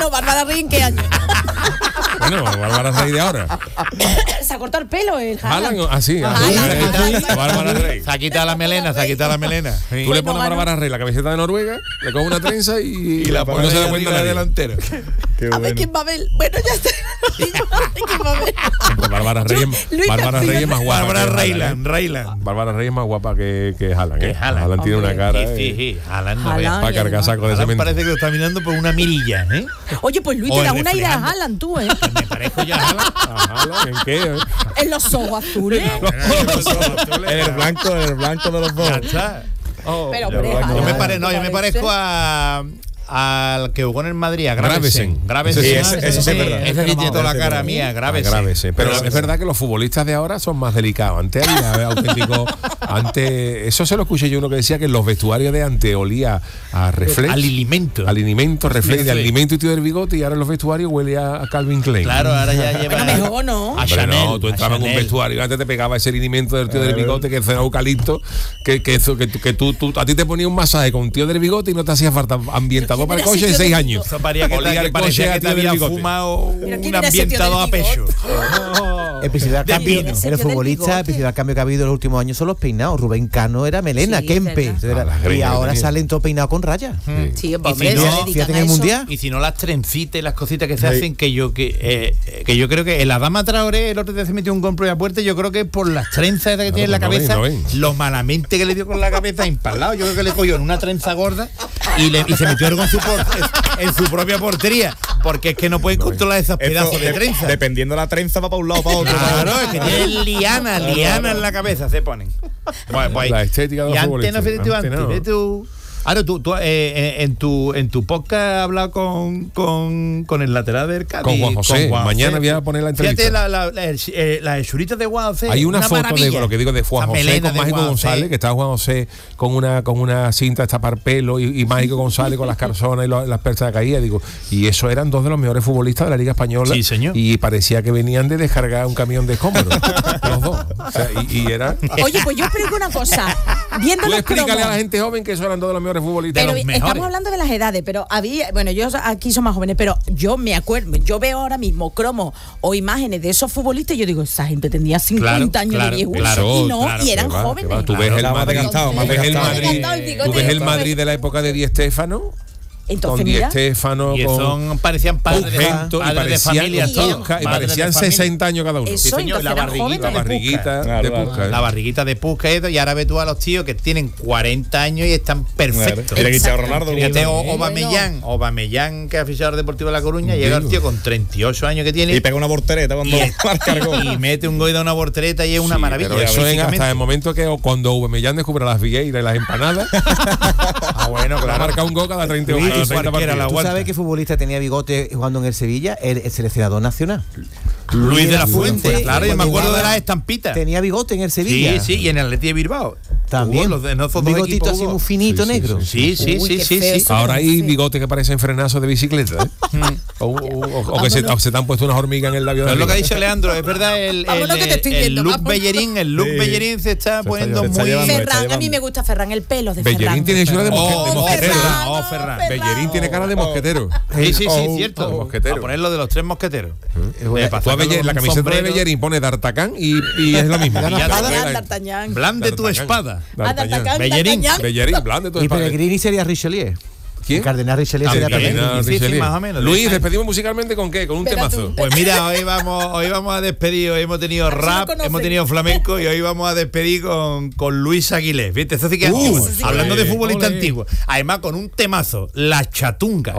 No, Bárbara Rey, ¿en qué año? Bueno, Bárbara Rey de ahora. Se ha cortado el pelo, el Haaland. Así. Bárbara Rey. Se ha quitado la melena, Sí. Tú le pones a Bárbara Rey la camiseta de Noruega, le coges una trenza y la pones no se da cuenta de nadie. delantero. A ver quién va a ver. Bueno, ya está. ¿Quién va a ver? Bárbara Rey es más guapa. Bárbara Reyland. Bárbara Rey es más guapa que Haaland. Haaland tiene una cara. Sí. Haaland para cargar saco de cemento. Parece que lo está mirando por una mirilla, ¿eh? Oye, pues Luis, te das una idea a Haaland, tú, ¿eh? Me parezco ya a Haaland. ¿A Haaland? ¿En qué? En los ojos azules. En el blanco de los dos. Ya está. Pero, Yo me parezco al que jugó en el Madrid, a Gravesen. Sí, ese es verdad. Ese tiene toda la cara mía, Gravesen. Pero es verdad que los futbolistas de ahora son más delicados. Antes había auténtico. Eso se lo escuché yo uno que decía que en los vestuarios de antes olía a reflex. Al alimento, reflex de alimento y tío del bigote, y ahora en los vestuarios huele a Calvin Klein. Claro, ahora ya lleva. Pero mejor no. A Chanel, no, tú entrabas en un vestuario y antes te pegaba ese alimento del tío del bigote que es eucalipto, que tú a ti te ponía un masaje con un tío del bigote y no te hacía falta ambientado para el coche de 6 años. Eso parecía que te había fumado un ambientado a pecho. El principal cambio en los futbolistas, el principal cambio que ha habido en los últimos años son los peinados. Rubén Cano era melena, Kempe. Y ahora salen todos peinados con rayas. Sí, fíjate en el mundial. Y si no, las trencitas y las cositas que se hacen, que yo creo que el Adama Traoré el otro día se metió un compro de la puerta, yo creo que por las trenzas que tiene en la cabeza, lo malamente que le dio con la cabeza empalado, yo creo que le cogió en una trenza gorda y se metió en su propia portería, porque es que no pueden controlar esos pedazos de trenza. Dependiendo de la trenza va para un lado para otro. Claro, es que tienen liana en la cabeza, se ponen. Pues, la estética de los futbolistas. Fíjate tú. Ahora tú en tu podcast has hablado con el lateral del Cádiz. Con Juan José. Mañana voy a poner la entrevista. Fíjate las hechuritas de Juan José. Hay una foto de lo que digo de Juan José con Mágico González, que está Juan José con una cinta de tapar pelo y Mágico González con las calzonas y las persas de caída. Digo, y eso eran dos de los mejores futbolistas de la Liga Española. Sí, señor. Y parecía que venían de descargar un camión de escombros. Los dos. O sea, y era. Oye, pues yo explico una cosa. Viendo Tú los explícale cromos, a la gente joven que eso eran dos de los mejores futbolistas. pero los mejores. estamos hablando de las edades, pero yo aquí soy más jóvenes, pero yo me acuerdo, yo veo ahora mismo cromos o imágenes de esos futbolistas y yo digo, esa gente tenía 50 años de viejo y eran jóvenes. Tú ves el Madrid de la época de Di Stéfano. Entonces, con Di Stéfano, parecían padres de familia, y parecían 60 años cada uno. Eso, Sí, señor, la barriguita de Puskas. La barriguita de Puskas, y ahora ves tú a los tíos que tienen 40 años y están perfectos. Mira, Cristiano Ronaldo. Fíjate, Aubameyang, que es aficionado deportivo de La Coruña, llega el tío con 38 años que tiene Y pega una voltereta cuando marca el gol. y mete un gol de una voltereta y es una maravilla. Pero eso es hasta el momento que cuando Aubameyang descubre las vigueiras y las empanadas. Bueno, claro, marca un gol cada 30 minutos. ¿Tú sabes qué futbolista tenía bigote jugando en el Sevilla? El seleccionador nacional. Luis de la Fuente, claro, yo me acuerdo de las estampitas. Tenía bigote en el Sevilla. Sí, y en el Atleti de Bilbao. También. Un bigotito así muy finito, negro. Sí. Ahora hay bigotes que parecen frenazos de bicicleta, ¿eh? o que se te han puesto unas hormigas en el labio. Es lo que ha dicho Leandro, es verdad, el look Bellerín se está poniendo muy... Ferran, a mí me gusta Ferran, el pelo de Ferran. Bellerín tiene cara de mosquetero. Ferran. Bellerín tiene cara de mosquetero. Sí, cierto. A ponerlo de los 3 mosqueteros. La camiseta de Bellerín pone D'Artagnan y es lo mismo. Blande tu espada. Bellerín, blande tu Y espada. Pellegrini sería Richelieu. ¿Quién? El cardenal Richelieu sería Pellegrini. Sí, más o menos. Luis, despedimos musicalmente ¿con qué? ¿Con un temazo? Pues mira, hoy vamos a despedir, hoy hemos tenido rap, hemos tenido flamenco y hoy vamos a despedir con Luis Aguilé. ¿Viste? Eso sí que es antiguo. Hablando de futbolista antiguo. Además con un temazo, La Chatunga.